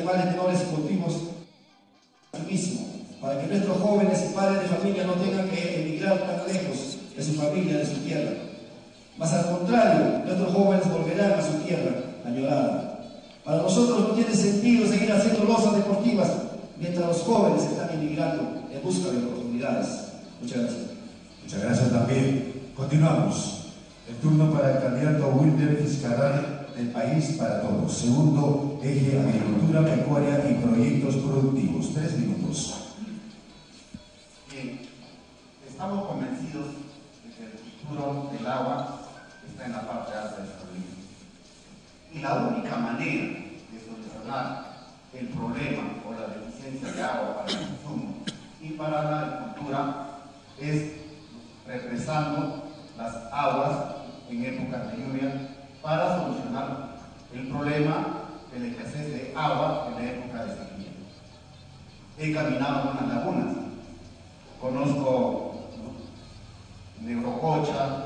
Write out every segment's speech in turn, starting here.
animales menores y cultivos mismo, para que nuestros jóvenes y padres de familia no tengan que emigrar tan lejos de su familia, de su tierra. Mas al contrario, nuestros jóvenes volverán a su tierra añorada. Para nosotros no tiene sentido seguir haciendo losas deportivas mientras los jóvenes están emigrando en busca de oportunidades. Muchas gracias. Muchas gracias también. Continuamos. El turno para el candidato Wilder Fiscarral del País para Todos. Segundo eje, agricultura, pecuaria y proyectos productivos. 3 minutos. Bien, estamos convencidos de que el futuro del agua está en la parte alta de nuestro país. Y la única manera de solucionar el problema o la deficiencia de agua para el consumo y para la agricultura es represando las aguas en épocas de lluvia para solucionar el problema de la escasez de agua en la época de sequía. He caminado en unas lagunas, conozco Neurococha,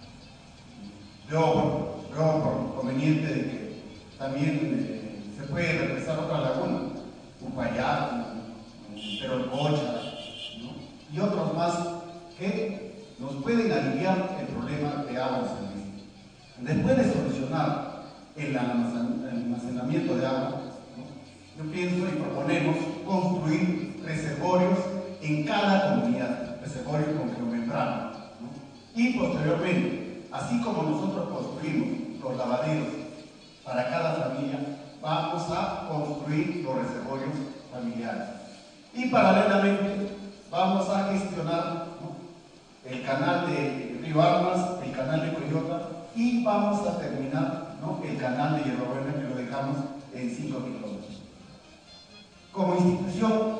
veo por conveniente de que también se puede regresar a otra laguna, Upayá, Terolcocha, ¿no? Y otros más que nos pueden aliviar el problema de agua en San Luis. Después de solucionar el almacenamiento de agua, ¿no? Yo pienso y proponemos construir reservorios en cada comunidad, reservorios con geomembrana, ¿no? Y posteriormente, así como nosotros construimos los lavaderos para cada familia, vamos a construir los reservorios familiares. Y paralelamente vamos a gestionar, ¿no?, el canal de Río Armas, el canal de Coyota, y vamos a terminar, ¿no?, el canal de Hierro Verde, que lo dejamos en 5 kilómetros. Como institución,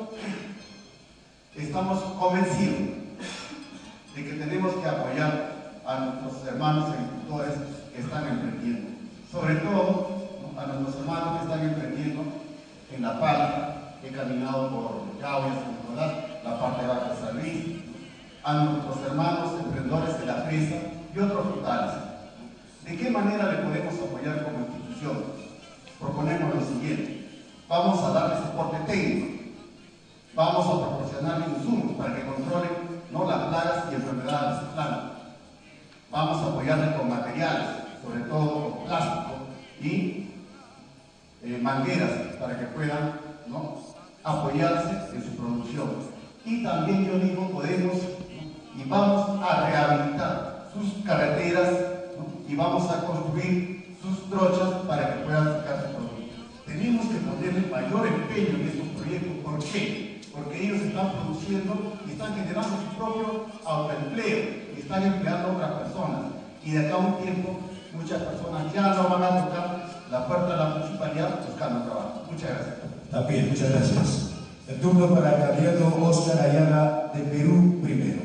estamos convencidos de que tenemos que apoyar a nuestros hermanos agricultores que están emprendiendo, sobre todo, ¿no?, a nuestros hermanos que están emprendiendo en La Palma. He caminado por Yauya, San Nicolás, la parte baja de San Luis, a nuestros hermanos emprendedores de La Presa y otros frutales. ¿De qué manera le podemos apoyar como institución? Proponemos lo siguiente: vamos a darle soporte técnico, vamos a proporcionarle insumos para que controlen, ¿no?, las plagas y enfermedades de sus plantas, vamos a apoyarle con materiales, sobre todo con plástico y mangueras para que puedan, ¿no?, apoyarse en su producción. Y también, yo digo, podemos, ¿no?, y vamos a rehabilitar sus carreteras, ¿no?, y vamos a construir sus trochas para que puedan sacar su producto. Tenemos que ponerle mayor empeño en estos proyectos. ¿Por qué? Porque ellos están produciendo y están generando su propio autoempleo y están empleando a otras personas. Y de acá a un tiempo, muchas personas ya no van a tocar la puerta de la municipalidad buscando trabajo. Muchas gracias. También, muchas gracias. El turno para el candidato Oscar Ayala de Perú primero.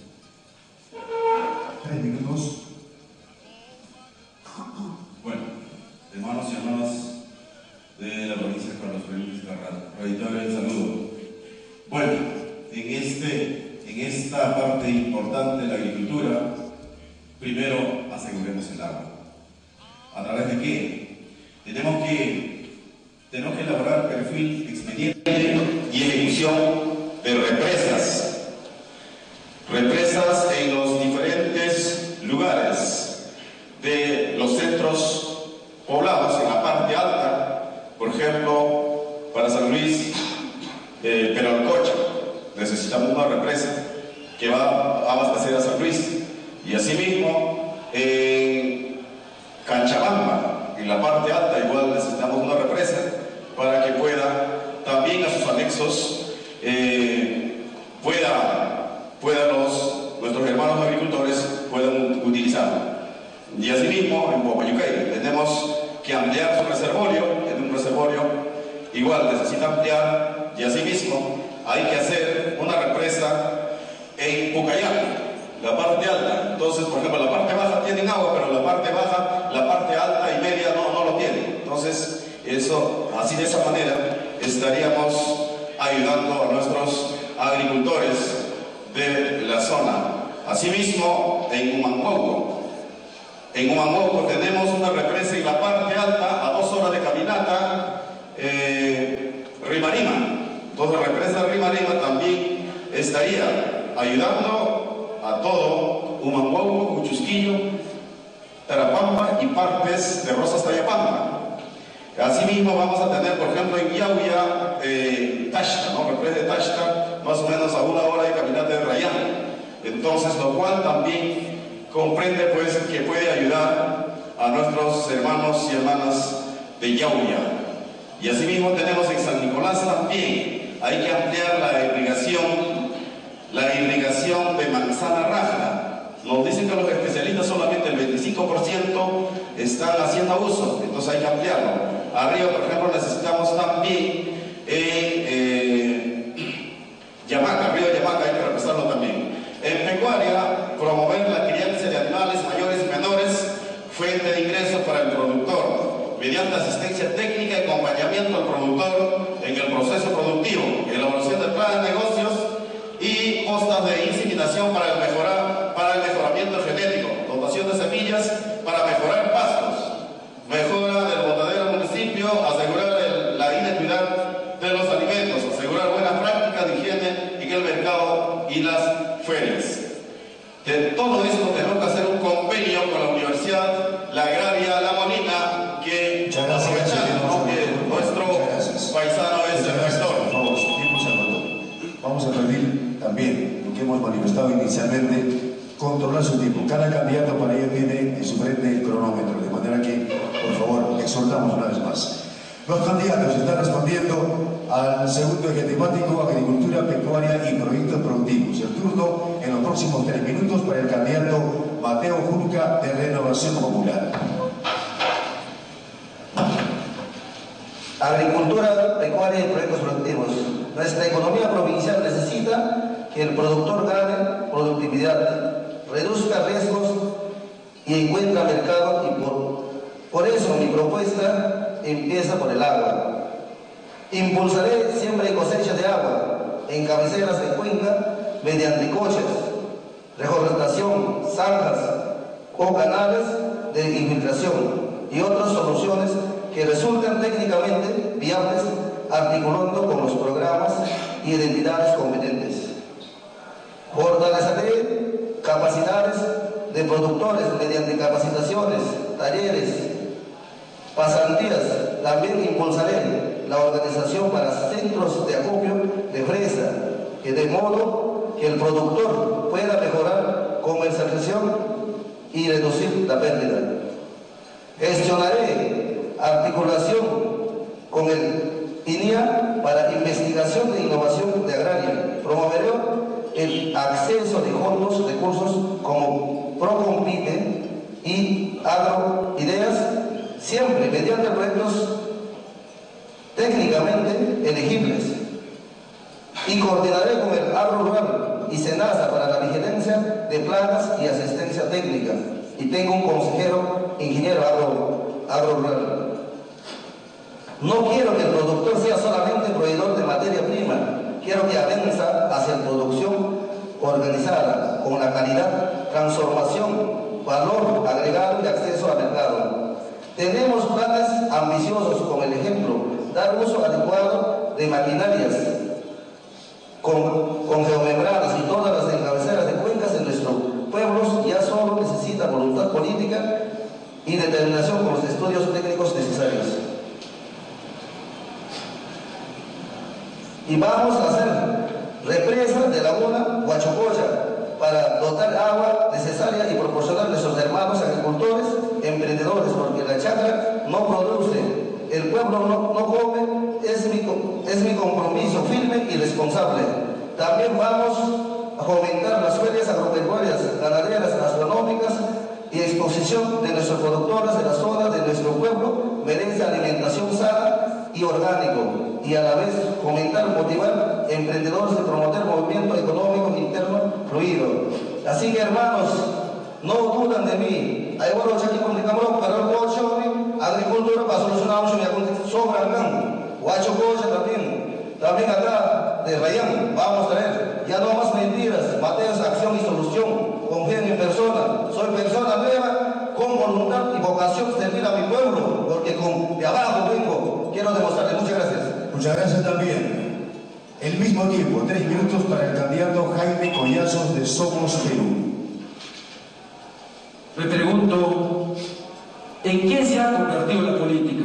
3 minutos. Bueno, hermanos y hermanas de la provincia de Carlos Felipe Carral, reitero el saludo. Bueno, en esta parte importante de la agricultura, primero aseguremos el agua. ¿A través de qué? Tenemos que elaborar perfil, expediente y ejecución de represas en los diferentes lugares de los centros poblados en la parte alta. Por ejemplo, para San Luis, Peralcocha, necesitamos una represa que va a abastecer a San Luis, y asimismo en Canchabamba, en la parte alta, igual necesitamos una represa para que pueda también a sus anexos nuestros hermanos agricultores puedan utilizarlo. Y asimismo en Huapayucay tenemos que ampliar su reservorio, en un reservorio igual necesita ampliar, y asimismo hay que hacer una represa en Pucallapa, la parte alta. Entonces, por ejemplo, la parte baja tienen agua, pero la parte baja, la parte alta y media no lo tienen. Entonces, eso, así de esa manera estaríamos ayudando a nuestros agricultores de la zona. Asimismo, en Humanhuauco tenemos una represa en la parte alta, a 2 horas de caminata, Rimarima. Entonces la represa Rimarima también estaría ayudando a todo Humanhuauco, Cuchusquillo, Tarapampa y partes de Rosas Tayapampa. Asimismo vamos a tener, por ejemplo, en Yauya, Tashta, ¿no? Represa de Tashta, más o menos a 1 hora de caminata de Rayán. Entonces, lo cual también comprende pues que puede ayudar a nuestros hermanos y hermanas de Yauya. Y asimismo tenemos en San Nicolás también, hay que ampliar la irrigación de Manzana Raja. Nos dicen que los especialistas solamente el 25% están haciendo uso, entonces hay que ampliarlo. Arriba, por ejemplo, necesitamos también Yamaca, Río Yamaca, hay que repasarlo también. En pecuaria, promover la crianza de animales mayores y menores, fuente de ingresos para el productor, mediante asistencia técnica y acompañamiento al productor en el proceso productivo, elaboración de planes de negocios y postas de inseminación para el mejoramiento genético, dotación de semillas para mejorar pastos, mejora del botadero del municipio, asegurar la inequidad de los alimentos, asegurar buenas prácticas de higiene en el mercado y las ferias. De todo esto tenemos que hacer un convenio con la Universidad La Agraria La Molina, que aprovechando que nuestro paisano es el rector. Por favor, su tiempo se agotó. Vamos a pedir también lo que hemos manifestado inicialmente, controlar su tiempo. Cada candidato para ello tiene en su frente el cronómetro, de manera que, por favor, exhortamos una vez más. Los candidatos están respondiendo al segundo eje temático, agricultura, pecuaria y proyectos productivos. El turno en los próximos 3 minutos para el candidato Mateo Julca de Renovación Popular. Agricultura, pecuaria y proyectos productivos. Nuestra economía provincial necesita que el productor gane productividad, reduzca riesgos y encuentre mercado, y por eso mi propuesta empieza por el agua. Impulsaré siembra y cosecha de agua en cabeceras de cuenca mediante coches, reforestación, zanjas o canales de infiltración y otras soluciones que resultan técnicamente viables, articulando con los programas y entidades competentes. Fortaleceré capacidades de productores mediante capacitaciones, talleres, pasantías. También impulsaré la organización para centros de acopio de fresa, que de modo que el productor pueda mejorar comercialización y reducir la pérdida. Gestionaré articulación con el INIA para investigación e innovación de agraria. Promoveré el acceso de fondos, recursos como Procompite y Agroideas, siempre mediante proyectos técnicamente elegibles. Y coordinaré con el Agro Rural y SENASA para la vigilancia de plagas y asistencia técnica. Y tengo un consejero, ingeniero agro rural. No quiero que el productor sea solamente proveedor de materia prima. Quiero que avanza hacia producción organizada, con la calidad, transformación, valor agregado y acceso al mercado. Tenemos planes ambiciosos, como el ejemplo, dar uso adecuado de maquinarias con geomembranas y todas las encabeceras de cuencas en nuestros pueblos. Ya solo necesita voluntad política y determinación con los estudios técnicos necesarios. Y vamos a hacer represas de laguna Huachococha para dotar agua necesaria y proporcionar a nuestros hermanos agricultores, emprendedores, porque la chacra no produce, el pueblo no come. Es mi compromiso firme y responsable. También vamos a fomentar las ferias agropecuarias, ganaderas, gastronómicas y exposición de nuestros productores de la zona de nuestro pueblo, merece alimentación sana y orgánico, y a la vez fomentar, motivar emprendedores y promover movimiento económico interno fluido. Así que, hermanos, no dudan de mí. Hay bueno aquí con el camarón, pero el coche, agricultura para solucionar mucho, sobran gan. Huacho coche también acá de Rayán, vamos a traer. Ya no más mentiras, Mateo es acción y solución. Confíen en mi persona, soy persona nueva, con voluntad y vocación de servir a mi pueblo, porque de abajo vengo. Quiero demostrarles. Muchas gracias. Muchas gracias también. El mismo tiempo, 3 minutos para el candidato Jaime Collazos de Somos Perú. Me pregunto, ¿en qué se ha convertido la política?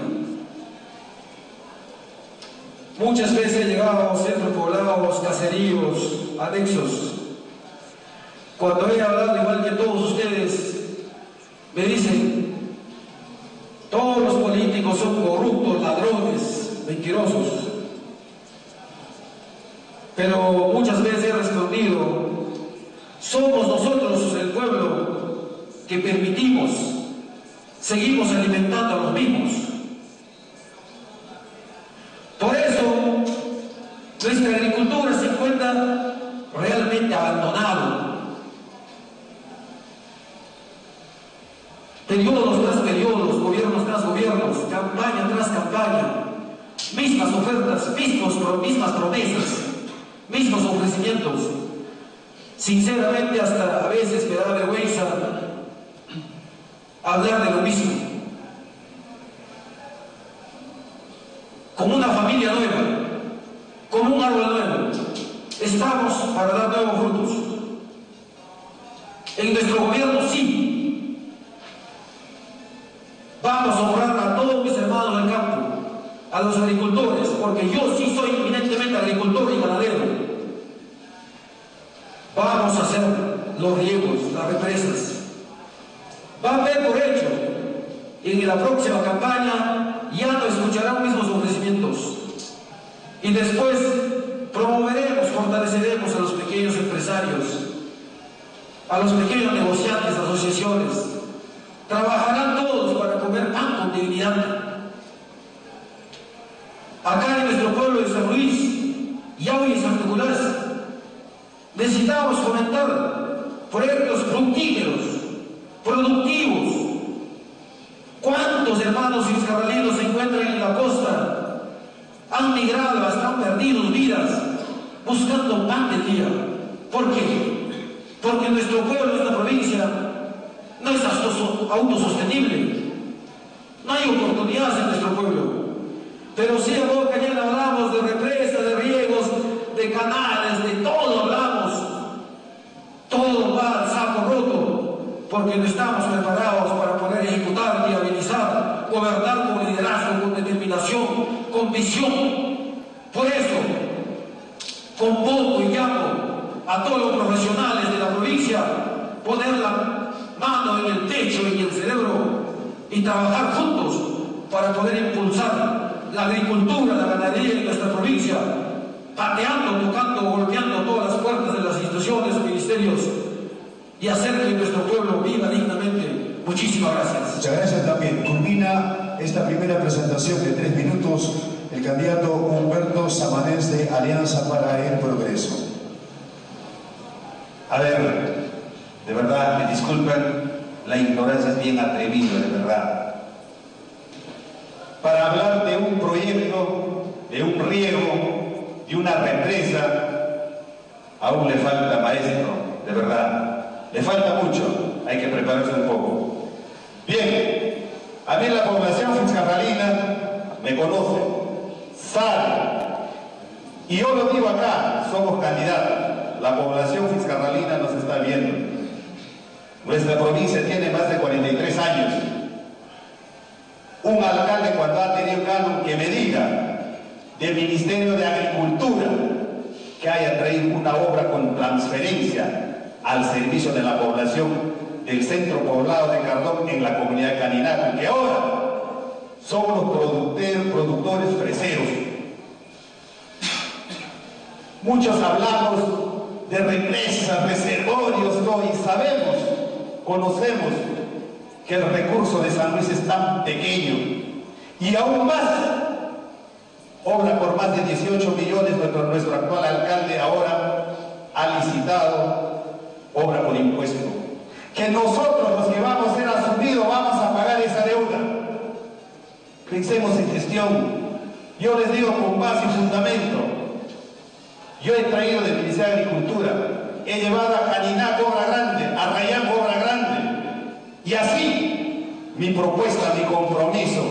Muchas veces he llegado a centros poblados, caseríos, anexos. Cuando he hablado igual que todos ustedes, me dicen, todos los políticos son corruptos, ladrones, mentirosos. Pero muchas veces he respondido, somos nosotros, el pueblo, que permitimos, seguimos alimentando a los mismos. Por eso, nuestra agricultura se encuentra realmente abandonada. Periodos tras periodos, gobiernos tras gobiernos, campaña tras campaña, mismas ofertas, mismas promesas, mismos ofrecimientos. Sinceramente, hasta a veces me da vergüenza hablar de lo mismo. Como una familia nueva, como un árbol nuevo, estamos para dar nuevos frutos. En nuestro gobierno sí, vamos a honrar a todos mis hermanos del campo, a los agricultores, porque yo sí soy eminentemente agricultor y ganadero. Vamos a hacer los riegos, las represas. Va a ver por hecho, en la próxima campaña ya no escucharán mismos ofrecimientos. Y después promoveremos, fortaleceremos a los pequeños empresarios, a los pequeños negociantes, asociaciones. Trabajarán todos para comer pan con dignidad. Acá en nuestro pueblo de San Luis, Yaui y San Nicolás, necesitamos fomentar proyectos fructíferos, productivos. ¿Cuántos hermanos fiscalinos se encuentran en la costa? Han migrado, hasta han perdido vidas buscando pan del día. ¿Por qué? Porque nuestro pueblo, nuestra provincia, no es autosostenible. No hay oportunidades en nuestro pueblo. Pero sí, a boca llena hablamos de represas, de riegos, de canales, de todo hablamos. Todo va al saco roto, porque no estamos preparados para poder ejecutar, viabilizar, gobernar con liderazgo, con determinación, con visión. Por eso, convoco y llamo a todos los profesionales de la provincia, poner la mano en el pecho y en el cerebro y trabajar juntos para poder impulsar la agricultura, la ganadería en nuestra provincia, pateando, tocando, golpeando todas las puertas de las instituciones, ministerios, y hacer que nuestro pueblo viva dignamente. Muchísimas gracias. Muchas gracias también. Culmina esta primera presentación de 3 minutos el candidato Humberto Samanés de Alianza para el Progreso. A ver, de verdad, me disculpen, la ignorancia es bien atrevida, de verdad. Para hablar de un proyecto, de un riego, de una represa, aún le falta, maestro, de verdad. Le falta mucho, hay que prepararse un poco. Bien, a mí la población fiscalina me conoce, sabe, y yo lo digo acá, somos candidatos, la población fiscalina nos está viendo. Nuestra provincia tiene más de 43 años. Un alcalde, cuando ha tenido canon, que me diga del Ministerio de Agricultura que haya traído una obra con transferencia al servicio de la población del centro poblado de Cardón en la comunidad de Caninaco, que ahora somos los productores freseros. Muchos hablamos de represas, reservorios, ¿no? Y sabemos, conocemos que el recurso de San Luis es tan pequeño, y aún más, obra por más de 18 millones, nuestro actual alcalde ahora ha licitado obra por impuesto, que nosotros los que vamos a ser asumidos vamos a pagar esa deuda. Pensemos en gestión. Yo les digo con base y fundamento, yo he traído del Ministerio de Agricultura, he llevado a Caninaco obra grande, a Rayanco obra grande, y así mi propuesta, mi compromiso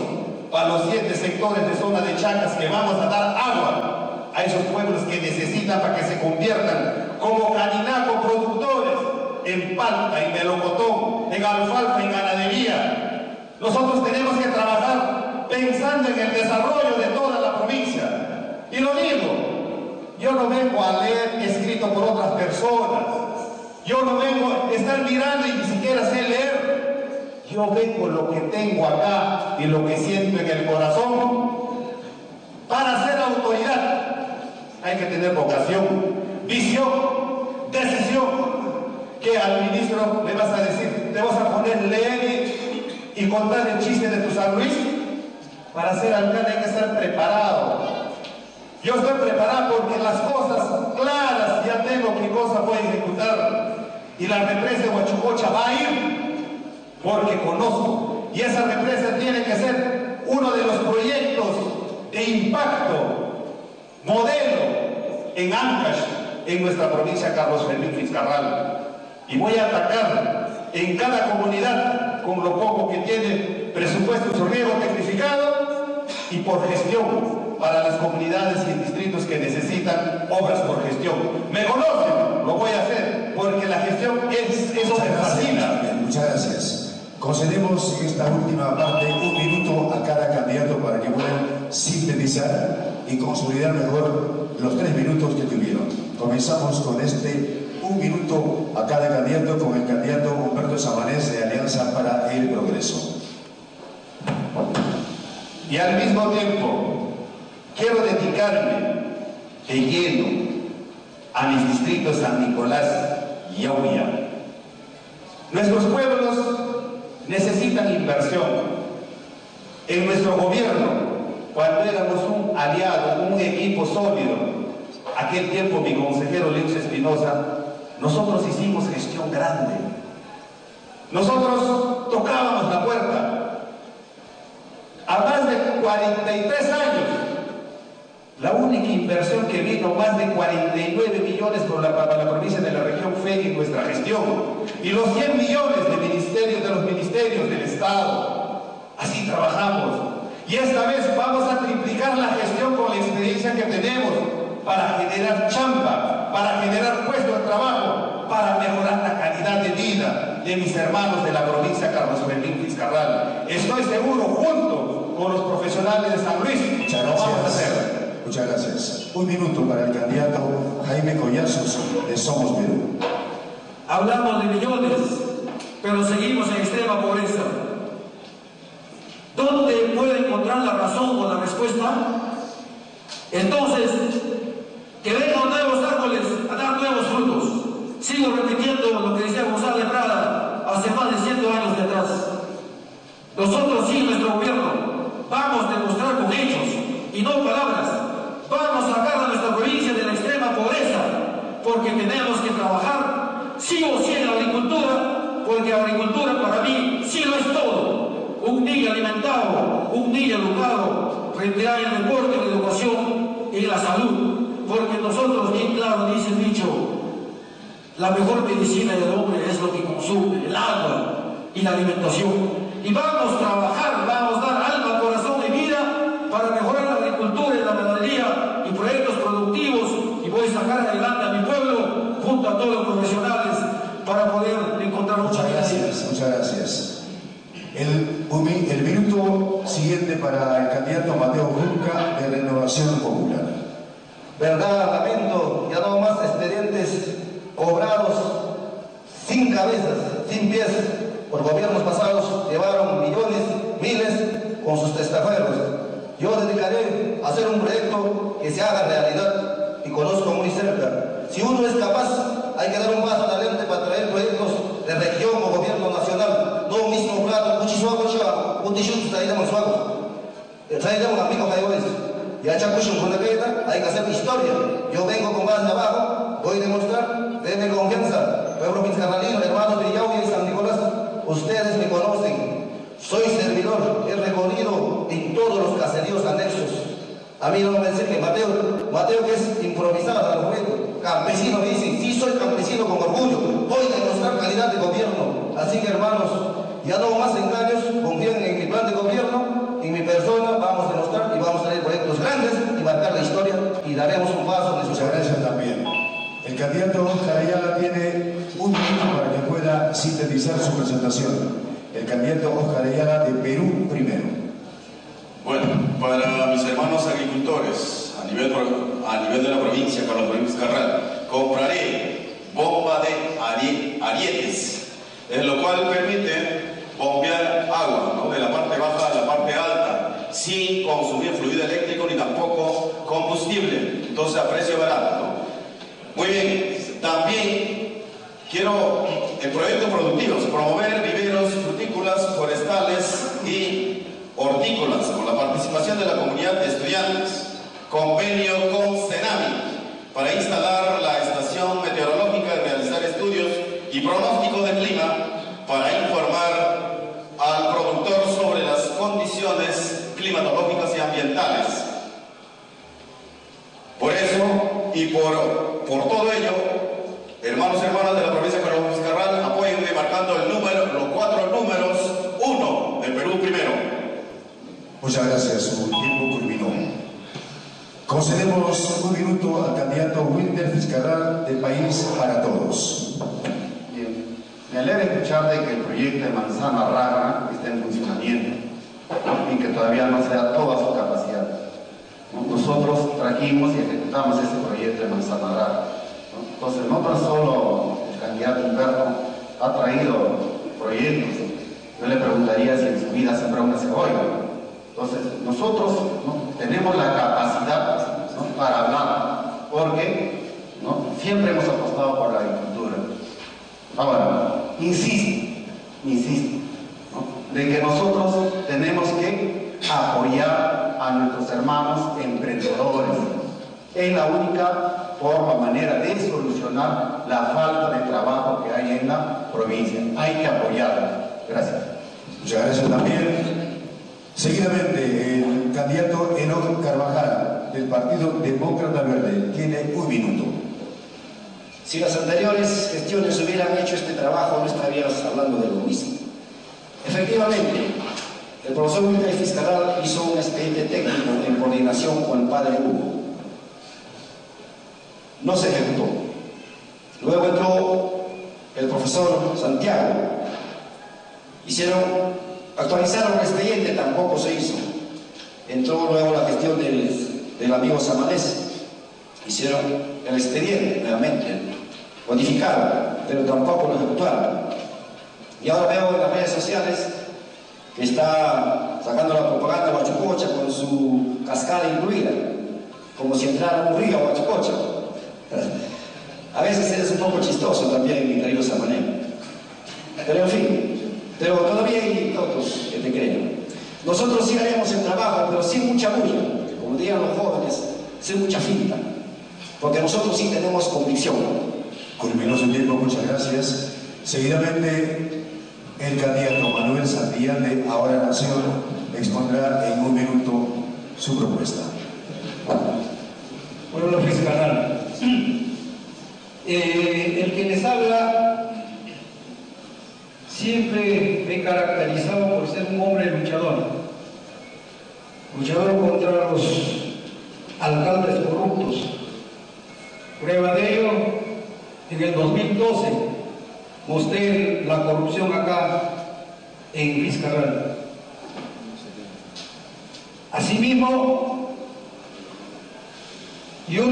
para los 7 sectores de zona de Chacas, que vamos a dar agua a esos pueblos que necesitan para que se conviertan como Caninaco productores en palta, en melocotón, en alfalfa, en ganadería. Nosotros tenemos que trabajar pensando en el desarrollo de toda la provincia. Y lo digo, yo no vengo a leer escrito por otras personas. Yo no vengo a estar mirando y ni siquiera sé leer. Yo vengo lo que tengo acá y lo que siento en el corazón. Para ser autoridad hay que tener vocación, visión, decisión. Que al ministro le vas a decir, te vas a poner leer y contar el chiste de tu San Luis. Para ser alcalde hay que estar preparado. Yo estoy preparado porque las cosas claras ya tengo qué cosa voy a ejecutar. Y la represa de Huachucocha va a ir porque conozco. Y esa represa tiene que ser uno de los proyectos de impacto, modelo en Ancash, en nuestra provincia Carlos Fermín Fitzcarral. Y voy a atacar en cada comunidad con lo poco que tiene presupuesto su riego tecnificado y por gestión para las comunidades y distritos que necesitan obras por gestión. Me conocen, lo voy a hacer, porque la gestión eso me fascina. Muchas gracias. Concedemos en esta última parte 1 minuto a cada candidato para que puedan sintetizar y consolidar mejor los 3 minutos que tuvieron. Comenzamos con 1 minuto a cada candidato, con el candidato Humberto Samanés de Alianza para el Progreso. Y al mismo tiempo quiero dedicarme de lleno a mis distritos San Nicolás y Auya. Nuestros pueblos necesitan inversión. En nuestro gobierno, cuando éramos un aliado, un equipo sólido, aquel tiempo mi consejero Lex Espinosa, nosotros hicimos gestión grande. Nosotros tocábamos la puerta. A más de 43 años, la única inversión que vino, más de 49 millones para la provincia de la región, fue en nuestra gestión. Y los 100 millones de los ministerios del Estado. Así trabajamos. Y esta vez vamos a triplicar la gestión con la experiencia que tenemos para generar chamba, para generar puestos de trabajo, para mejorar la calidad de vida de mis hermanos de la provincia Carlos Fermín Fitzcarral. Estoy seguro, junto con los profesionales de San Luis, lo vamos a hacer. Muchas gracias. 1 minuto para el candidato Jaime Collazos de Somos Perú. Hablamos de millones, pero seguimos en extrema pobreza. ¿Dónde puede encontrar la razón o la respuesta? Entonces, que vengan nuevos árboles a dar nuevos frutos. Sigo repitiendo lo que decía Gonzalo de Prada hace más de 100 años de atrás. Nosotros sí, nuestro gobierno, vamos a demostrar con hechos y no palabras. Vamos a sacar a nuestra provincia de la extrema pobreza, porque tenemos que trabajar sí o sí en la agricultura, porque la agricultura para mí sí lo es todo. Un niño alimentado, un niño educado, rendirá en el deporte, en la educación y en la salud, porque nosotros, bien claro, dice el dicho, la mejor medicina del hombre es lo que consume, el agua y la alimentación. Y vamos a trabajar, vamos a dar alma, corazón y vida para mejorar la agricultura y la ganadería y proyectos productivos, y voy a sacar adelante a mi pueblo junto a todos los profesionales para poder encontrar muchas gracias. Muchas gracias. El minuto siguiente para el candidato Mateo Junca de Renovación Popular. Verdad, lamento, ya no más expedientes cobrados sin cabezas, sin pies, por gobiernos pasados llevaron millones, miles con sus testaferros. Yo dedicaré a hacer un proyecto que se haga realidad y conozco muy cerca. Si uno es capaz, hay que dar un paso adelante para traer proyectos de región o gobierno nacional. No un mismo plato, muchísimo cochaba, un tichut traíamos suago. Traíamos amigos mayores. Y a Chacucho con la queda, hay que hacer historia. Yo vengo con más de abajo, voy a demostrar, denme confianza. Pueblo fitzcarralino, hermanos de Yauya y San Nicolás, ustedes me conocen. Soy servidor, he recorrido en todos los caseríos anexos. A mí no me dicen que Mateo que es improvisado al juego. Campesino me dicen, sí soy campesino con orgullo, voy a demostrar calidad de gobierno. Así que hermanos, ya no más engaños, confíen en mi plan de gobierno. en mi persona, vamos a demostrar y vamos a tener proyectos grandes y marcar la historia y daremos un paso en Muchas gracias también. El candidato Oscar Ayala tiene un minuto para que pueda sintetizar su presentación. El candidato Oscar Ayala de Perú primero. Bueno, para mis hermanos agricultores, a nivel de la provincia, Carlos Rodríguez Carral, compraré bomba de arietes, lo cual permite bombear agua, ¿no?, de la parte baja a la parte alta, sin consumir fluido eléctrico ni tampoco combustible, entonces a precio barato, ¿no? Muy bien, también quiero en proyectos productivos promover viveros frutícolas, forestales y hortícolas con la participación de la comunidad de estudiantes, convenio con Cenami para instalar la estación meteorológica y realizar estudios y pronóstico de clima para informar al productor sobre las condiciones climatológicas y ambientales. Por eso y por todo ello, hermanos y hermanas de la provincia de Carlos Carral, apóyenme marcando los 4 números 1 de Perú primero. Muchas gracias, su tiempo culminó. Concedemos un minuto al candidato Wilder Fiscarral de País para Todos. Bien. Me alegra escuchar de que el proyecto de Manzana Rara está en funcionamiento, ¿no?, y que todavía no se da toda su capacidad, ¿no? Nosotros trajimos y ejecutamos ese proyecto de Manzana Rara, ¿no? Entonces, no tan solo el candidato Humberto ha traído proyectos, yo le preguntaría si en su vida sembró una cebolla. Entonces, nosotros, ¿no?, tenemos la capacidad, ¿no?, para hablar, porque, ¿no?, siempre hemos apostado por la agricultura. Ahora, insisto, ¿no?, de que nosotros tenemos que apoyar a nuestros hermanos emprendedores. Es la única manera de solucionar la falta de trabajo que hay en la provincia. Hay que apoyarlos. Gracias. Muchas gracias también. Seguidamente, el candidato Enoch Carvajal, del Partido Demócrata Verde, tiene un minuto. Si las anteriores gestiones hubieran hecho este trabajo, no estaríamos hablando de lo mismo. Efectivamente, el profesor Wilder Fiscarral hizo un expediente técnico en coordinación con el padre Hugo. No se ejecutó. Luego entró el profesor Santiago. Actualizaron el expediente, tampoco se hizo. Entró luego la gestión del amigo Samanés. Hicieron el expediente nuevamente, modificaron, pero tampoco lo ejecutaron. Y ahora veo en las redes sociales que está sacando la propaganda Huachucocha con su cascada incluida, como si entrara un río a Huachucocha. A veces es un poco chistoso también, mi querido Samanés. Pero en fin, pero todavía hay otros que te creen. Nosotros sí haremos el trabajo, pero sin mucha bulla, como dirían los jóvenes, sin mucha finta, porque nosotros sí tenemos convicción. Culminó su tiempo, muchas gracias. Seguidamente, el candidato Manuel Santillán de Ahora Nación expondrá en un minuto su propuesta. Pueblo Fiscarral. El que les habla siempre me he caracterizado por ser un hombre luchador contra los alcaldes corruptos. Prueba de ello, en el 2012 mostré la corrupción acá en Fiscarral. Asimismo, yo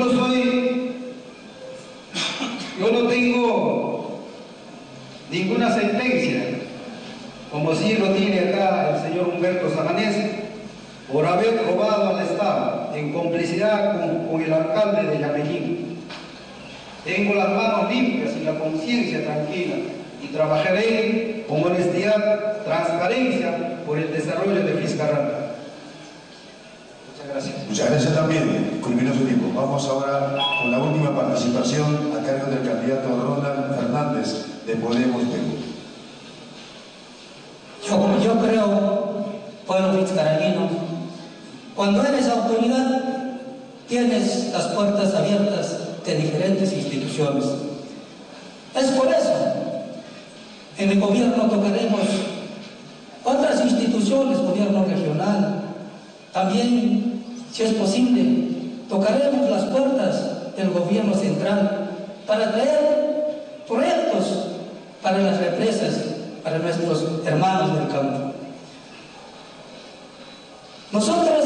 no tengo ninguna sentencia, como sí lo tiene acá el señor Humberto Samanés, por haber robado al Estado en complicidad con el alcalde de Yamejín. Tengo las manos limpias y la conciencia tranquila y trabajaré con honestidad, transparencia por el desarrollo de Fiscarral. Muchas gracias. Muchas gracias también. Culminó su tiempo. Vamos ahora con la última participación a cargo del candidato Ronald Fernández de Podemos Perú. Yo creo, pueblo fiscaralino, cuando eres autoridad, tienes las puertas abiertas de diferentes instituciones. Es por eso, en el gobierno tocaremos otras instituciones, gobierno regional, También, si es posible, tocaremos las puertas del gobierno central para traer proyectos para las represas, para nuestros hermanos del campo. Nosotros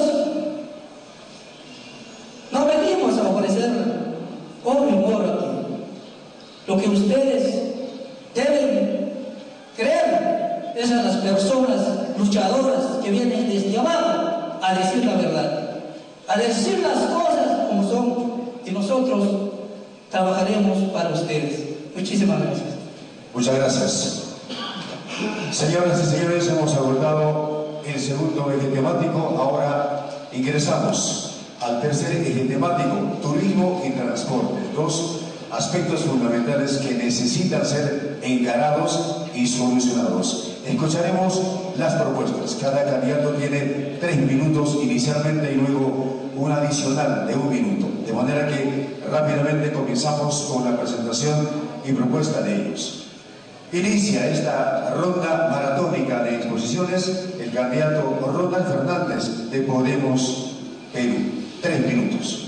no venimos a ofrecer oro y moro aquí. Lo que ustedes deben creer es a las personas luchadoras que vienen desde abajo a decir la verdad, a decir las cosas como son, y nosotros trabajaremos para ustedes. Muchísimas gracias. Muchas gracias. Señoras y señores, hemos abordado el segundo eje temático. Ahora ingresamos al tercer eje temático, turismo y transporte. Dos aspectos fundamentales que necesitan ser encarados y solucionados. Escucharemos las propuestas. Cada candidato tiene 3 minutos inicialmente y luego un adicional de 1 minuto. De manera que rápidamente comenzamos con la presentación y propuesta de ellos. Inicia esta ronda maratónica de exposiciones el candidato Ronald Fernández de Podemos Perú. 3 minutos.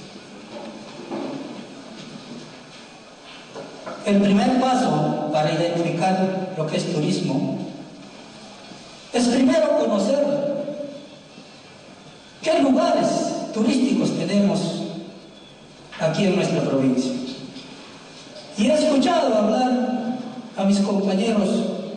El primer paso para identificar lo que es turismo es primero conocer qué lugares turísticos tenemos aquí en nuestra provincia. Y he escuchado hablar a mis compañeros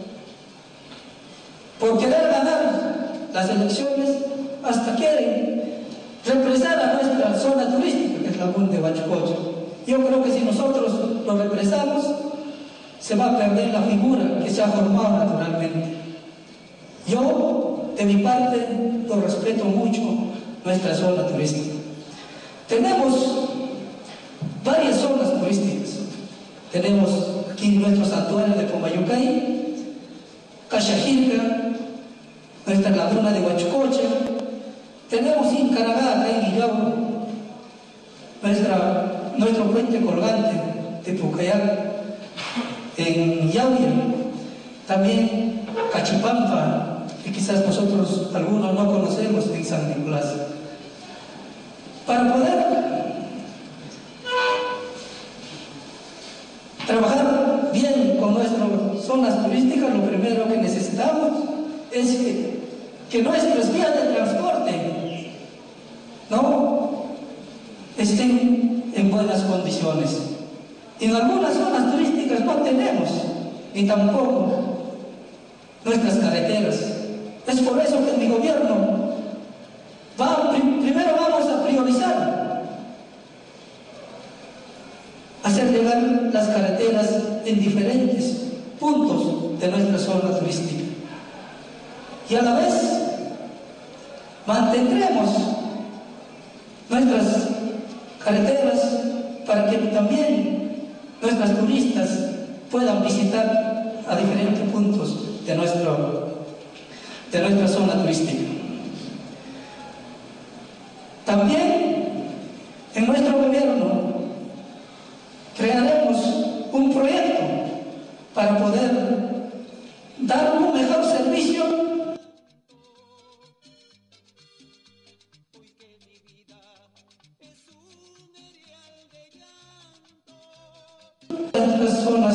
por querer ganar las elecciones, hasta quieren represar a nuestra zona turística, que es Laguna de Huachococha. Yo creo que si nosotros lo represamos, se va a perder la figura que se ha formado naturalmente. Yo, de mi parte, lo respeto mucho nuestra zona turística. Tenemos varias zonas turísticas. Tenemos aquí nuestro santuario de Comayucay, Caxajilca, nuestra laguna de Huachococha, tenemos Incaragá, acá en Guillao, nuestro puente colgante de Pucayac, en Yauya, también Cachipampa, que quizás nosotros algunos no conocemos, en San Nicolás. Para poder trabajar bien con nuestras zonas turísticas, lo primero que necesitamos es que nuestras vías de transporte estén en buenas condiciones. En algunas zonas turísticas no tenemos, ni tampoco nuestras carreteras. Es por eso que mi gobierno primero vamos a priorizar hacer llegar las carreteras en diferentes puntos de nuestra zona turística. Y a la vez mantendremos nuestras carreteras para que también nuestras turistas puedan visitar a diferentes puntos de nuestra zona turística. También en nuestro gobierno crearemos un proyecto para poder